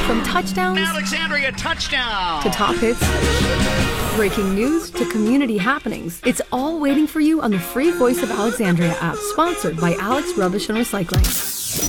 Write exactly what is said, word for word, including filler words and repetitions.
From touchdowns Alexandria touchdown to top hits, breaking news to community happenings, it's all waiting for you on the free Voice of Alexandria app, sponsored by Alex Rubbish and Recycling.